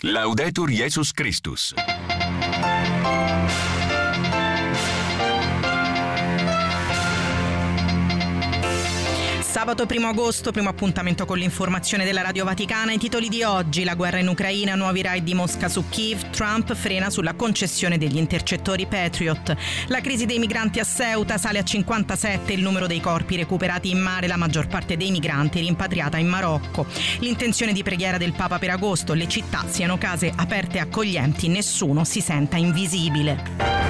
Laudetur Jesus Christus. Sabato 1 agosto, primo appuntamento con l'informazione della Radio Vaticana. I titoli di oggi: la guerra in Ucraina, nuovi raid di Mosca su Kiev, Trump frena sulla concessione degli intercettori Patriot. La crisi dei migranti a Ceuta, sale a 57 il numero dei corpi recuperati in mare, la maggior parte dei migranti rimpatriata in Marocco. L'intenzione di preghiera del Papa per agosto: le città siano case aperte e accoglienti, nessuno si senta invisibile.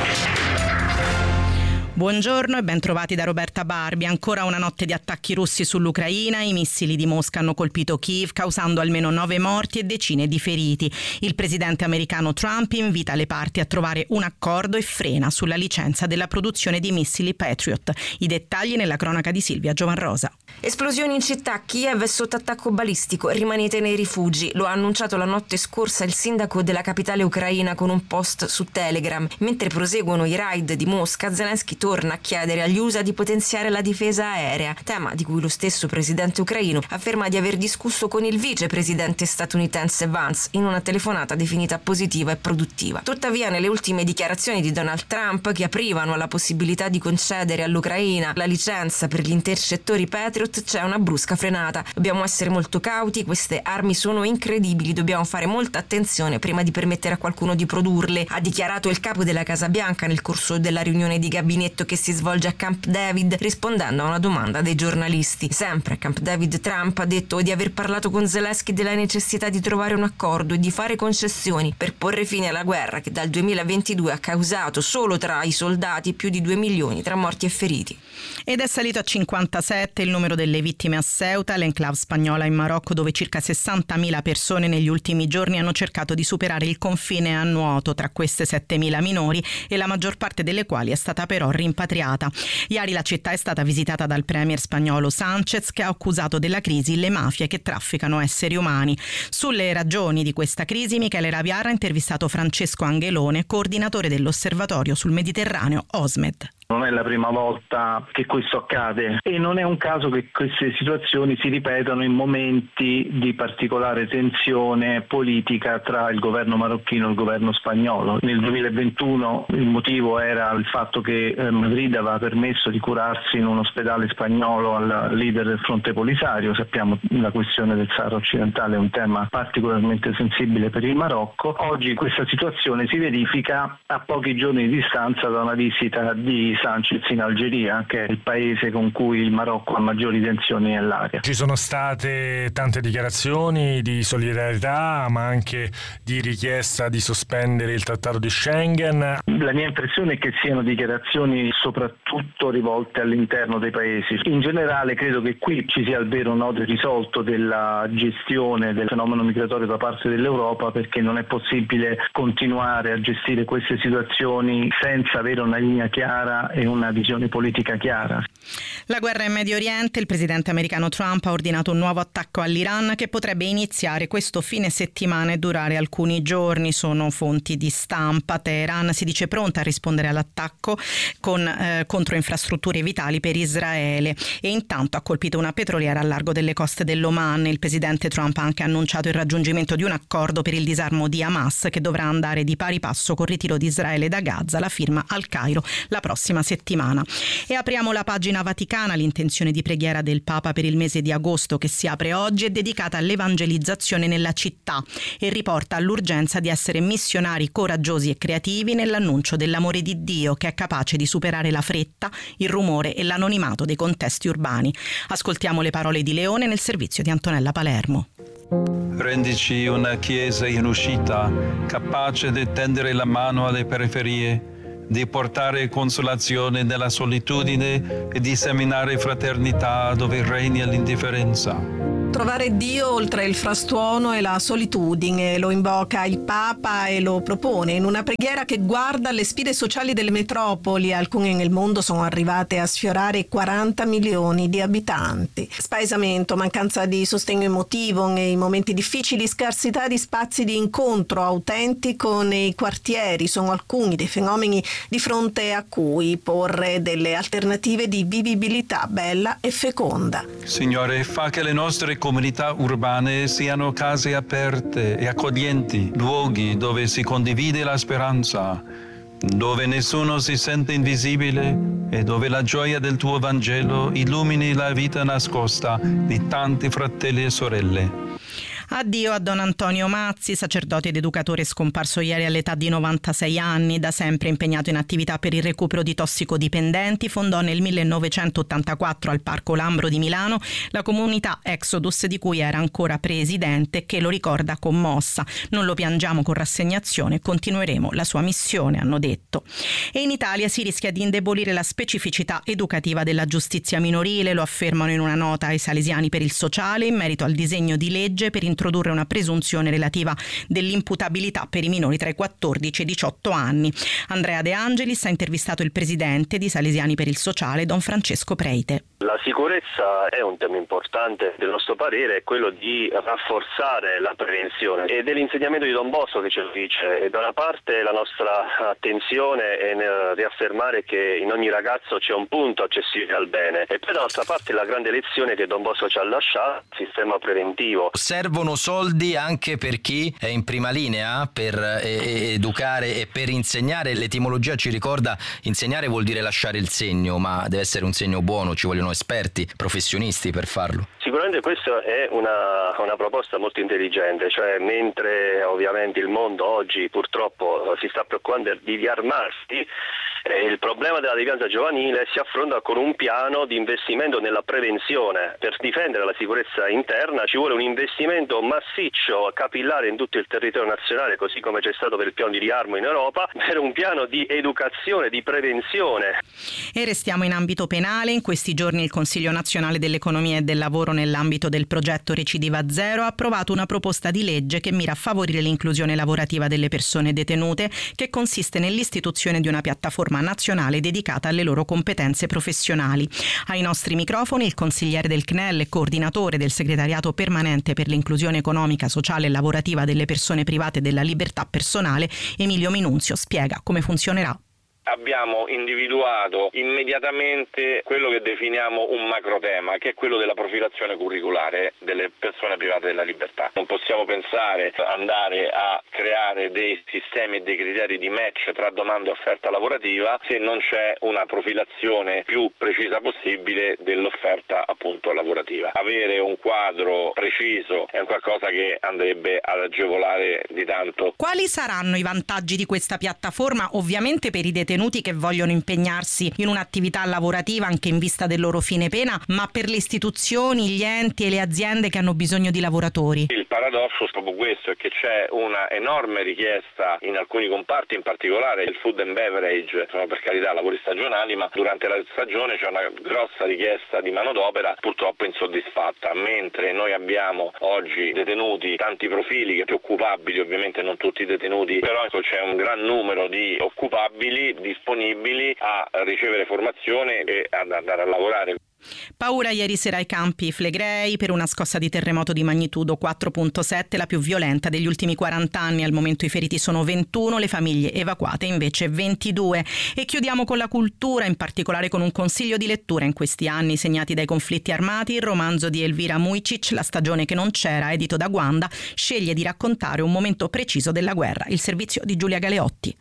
Buongiorno e ben trovati da Roberta Barbi. Ancora una notte di attacchi russi sull'Ucraina. I missili di Mosca hanno colpito Kiev, causando almeno 9 morti e decine di feriti. Il presidente americano Trump invita le parti a trovare un accordo e frena sulla licenza della produzione di missili Patriot. I dettagli nella cronaca di Silvia Giovanrosa. Esplosioni in città, Kiev è sotto attacco balistico, rimanete nei rifugi. Lo ha annunciato la notte scorsa il sindaco della capitale ucraina con un post su Telegram. Mentre proseguono i raid di Mosca, Zelensky torna a chiedere agli USA di potenziare la difesa aerea, tema di cui lo stesso presidente ucraino afferma di aver discusso con il vicepresidente statunitense Vance in una telefonata definita positiva e produttiva. Tuttavia, nelle ultime dichiarazioni di Donald Trump, che aprivano alla possibilità di concedere all'Ucraina la licenza per gli intercettori Patriot, c'è una brusca frenata. Dobbiamo essere molto cauti, queste armi sono incredibili, dobbiamo fare molta attenzione prima di permettere a qualcuno di produrle, ha dichiarato il capo della Casa Bianca nel corso della riunione di gabinetto che si svolge a Camp David, rispondendo a una domanda dei giornalisti. Sempre a Camp David, Trump ha detto di aver parlato con Zelensky della necessità di trovare un accordo e di fare concessioni per porre fine alla guerra che dal 2022 ha causato solo tra i soldati più di 2 milioni tra morti e feriti. Ed è salito a 57 il numero delle vittime a Ceuta, l'enclave spagnola in Marocco, dove circa 60.000 persone negli ultimi giorni hanno cercato di superare il confine a nuoto, tra queste 7.000 minori, e la maggior parte delle quali è stata però rimpatriata. Ieri la città è stata visitata dal premier spagnolo Sánchez, che ha accusato della crisi le mafie che trafficano esseri umani. Sulle ragioni di questa crisi Michele Raviar ha intervistato Francesco Angelone, coordinatore dell'osservatorio sul Mediterraneo OSMED. Non è la prima volta che questo accade e non è un caso che queste situazioni si ripetano in momenti di particolare tensione politica tra il governo marocchino e il governo spagnolo. Nel 2021 il motivo era il fatto che Madrid aveva permesso di curarsi in un ospedale spagnolo al leader del Fronte Polisario. Sappiamo che la questione del Sahara occidentale è un tema particolarmente sensibile per il Marocco. Oggi questa situazione si verifica a pochi giorni di distanza da una visita di Sánchez in Algeria, che è il paese con cui il Marocco ha maggiori tensioni nell'area. Ci sono state tante dichiarazioni di solidarietà, ma anche di richiesta di sospendere il trattato di Schengen. La mia impressione è che siano dichiarazioni soprattutto rivolte all'interno dei paesi. In generale credo che qui ci sia il vero nodo irrisolto della gestione del fenomeno migratorio da parte dell'Europa, perché non è possibile continuare a gestire queste situazioni senza avere una linea chiara e una visione politica chiara. La guerra in Medio Oriente, il presidente americano Trump ha ordinato un nuovo attacco all'Iran che potrebbe iniziare questo fine settimana e durare alcuni giorni, sono fonti di stampa. Teheran si dice pronta a rispondere all'attacco contro infrastrutture vitali per Israele e intanto ha colpito una petroliera al largo delle coste dell'Oman. Il presidente Trump ha anche annunciato il raggiungimento di un accordo per il disarmo di Hamas che dovrà andare di pari passo col ritiro di Israele da Gaza, la firma al Cairo la prossima settimana. E apriamo la pagina Vaticana. L'intenzione di preghiera del Papa per il mese di agosto, che si apre oggi, è dedicata all'evangelizzazione nella città e riporta all'urgenza di essere missionari coraggiosi e creativi nell'annuncio dell'amore di Dio, che è capace di superare la fretta, il rumore e l'anonimato dei contesti urbani. Ascoltiamo le parole di Leone nel servizio di Antonella Palermo. Rendici una Chiesa in uscita, capace di tendere la mano alle periferie, di portare consolazione nella solitudine e di seminare fraternità dove regna l'indifferenza. Trovare Dio oltre il frastuono e la solitudine, lo invoca il Papa e lo propone in una preghiera che guarda alle sfide sociali delle metropoli. Alcune nel mondo sono arrivate a sfiorare 40 milioni di abitanti. Spaesamento, mancanza di sostegno emotivo nei momenti difficili, scarsità di spazi di incontro autentico nei quartieri sono alcuni dei fenomeni di fronte a cui porre delle alternative di vivibilità bella e feconda. Signore, fa che le nostre comunità urbane siano case aperte e accoglienti, luoghi dove si condivide la speranza, dove nessuno si sente invisibile e dove la gioia del tuo Vangelo illumini la vita nascosta di tanti fratelli e sorelle. Addio a Don Antonio Mazzi, sacerdote ed educatore scomparso ieri all'età di 96 anni. Da sempre impegnato in attività per il recupero di tossicodipendenti, fondò nel 1984 al Parco Lambro di Milano la comunità Exodus, di cui era ancora presidente, che lo ricorda commossa. Non lo piangiamo con rassegnazione, continueremo la sua missione, hanno detto. E in Italia si rischia di indebolire la specificità educativa della giustizia minorile, lo affermano in una nota ai Salesiani per il Sociale in merito al disegno di legge per introdurre una presunzione relativa dell'imputabilità per i minori tra i 14 e i 18 anni. Andrea De Angelis ha intervistato il presidente di Salesiani per il Sociale, Don Francesco Preite. La sicurezza è un tema importante, del nostro parere è quello di rafforzare la prevenzione ed è l'insegnamento di Don Bosco che ce lo dice. E da una parte la nostra attenzione è nel riaffermare che in ogni ragazzo c'è un punto accessibile al bene e poi dall'altra parte la grande lezione che Don Bosco ci ha lasciato, il sistema preventivo. Servono soldi anche per chi è in prima linea per educare e per insegnare. L'etimologia ci ricorda insegnare vuol dire lasciare il segno, ma deve essere un segno buono, ci vogliono esperti, professionisti per farlo. Sicuramente questa è una proposta molto intelligente, cioè mentre ovviamente il mondo oggi purtroppo si sta preoccupando di riarmarsi, il problema della devianza giovanile si affronta con un piano di investimento nella prevenzione. Per difendere la sicurezza interna ci vuole un investimento massiccio, capillare in tutto il territorio nazionale, così come c'è stato per il piano di riarmo in Europa, per un piano di educazione, di prevenzione. E restiamo in ambito penale. In questi giorni il Consiglio Nazionale dell'Economia e del Lavoro, nell'ambito del progetto Recidiva Zero, ha approvato una proposta di legge che mira a favorire l'inclusione lavorativa delle persone detenute, che consiste nell'istituzione di una piattaforma nazionale dedicata alle loro competenze professionali. Ai nostri microfoni il consigliere del CNEL e coordinatore del segretariato permanente per l'inclusione economica, sociale e lavorativa delle persone private della libertà personale, Emilio Minunzio, spiega come funzionerà. Abbiamo individuato immediatamente quello che definiamo un macro tema, che è quello della profilazione curriculare delle persone private della libertà. Non possiamo pensare andare a creare dei sistemi e dei criteri di match tra domanda e offerta lavorativa se non c'è una profilazione più precisa possibile dell'offerta appunto lavorativa. Avere un quadro preciso è qualcosa che andrebbe ad agevolare di tanto. Quali saranno i vantaggi di questa piattaforma, ovviamente per i detenuti che vogliono impegnarsi in un'attività lavorativa anche in vista del loro fine pena, ma per le istituzioni, gli enti e le aziende che hanno bisogno di lavoratori? Il paradosso è proprio questo, è che c'è una enorme richiesta in alcuni comparti, in particolare il food and beverage, sono per carità lavori stagionali, ma durante la stagione c'è una grossa richiesta di manodopera purtroppo insoddisfatta, mentre noi abbiamo oggi detenuti tanti profili che occupabili, ovviamente non tutti i detenuti, però c'è un gran numero di occupabili disponibili a ricevere formazione e ad andare a lavorare. Paura ieri sera ai Campi Flegrei per una scossa di terremoto di magnitudo 4.7, la più violenta degli ultimi 40 anni. Al momento i feriti sono 21, le famiglie evacuate invece 22. E chiudiamo con la cultura, in particolare con un consiglio di lettura. In questi anni segnati dai conflitti armati, il romanzo di Elvira Mujcic, La stagione che non c'era, edito da Guanda, sceglie di raccontare un momento preciso della guerra. Il servizio di Giulia Galeotti.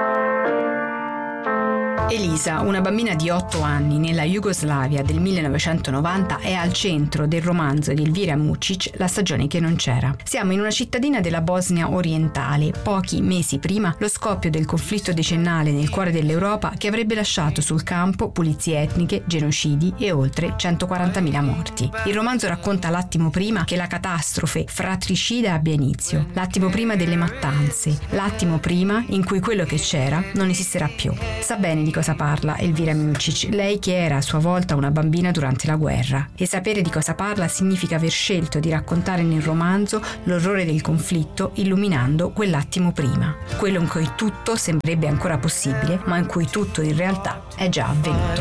Elisa, una bambina di 8 anni nella Jugoslavia del 1990, è al centro del romanzo di Elvira Mujcic, La stagione che non c'era. Siamo in una cittadina della Bosnia orientale, pochi mesi prima lo scoppio del conflitto decennale nel cuore dell'Europa che avrebbe lasciato sul campo pulizie etniche, genocidi e oltre 140.000 morti. Il romanzo racconta l'attimo prima che la catastrofe fratricida abbia inizio, l'attimo prima delle mattanze, l'attimo prima in cui quello che c'era non esisterà più. Sa bene di cosa parla Elvira Mujcic, lei che era a sua volta una bambina durante la guerra. E sapere di cosa parla significa aver scelto di raccontare nel romanzo l'orrore del conflitto illuminando quell'attimo prima, quello in cui tutto sembrerebbe ancora possibile, ma in cui tutto in realtà è già avvenuto.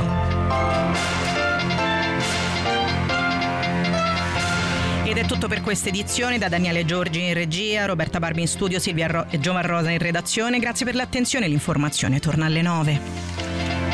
Ed è tutto per questa edizione. Da Daniele Giorgi in regia, Roberta Barbi in studio, Silvia e Giovan Rosa in redazione. Grazie per l'attenzione. L'informazione torna alle 9.